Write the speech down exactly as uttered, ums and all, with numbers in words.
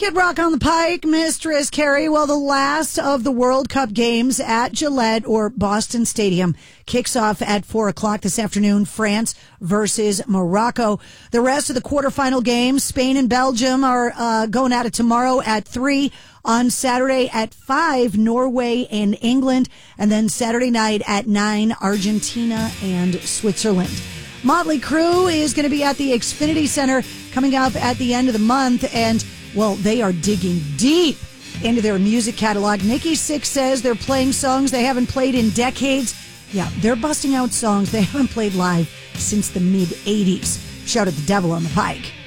Kid Rock on the Pike, Mistress Carrie. Well, the last of the World Cup games at Gillette or Boston Stadium kicks off at four o'clock this afternoon, France versus Morocco. The rest of the quarterfinal games, Spain and Belgium are uh, going at it tomorrow at three. On Saturday at five, Norway and England. And then Saturday night at nine, Argentina and Switzerland. Motley Crue is going to be at the Xfinity Center coming up at the end of the month. And, well, they are digging deep into their music catalog. Nikki Sixx says they're playing songs they haven't played in decades. Yeah, they're busting out songs they haven't played live since the mid-eighties. Shout at the devil on the Pike.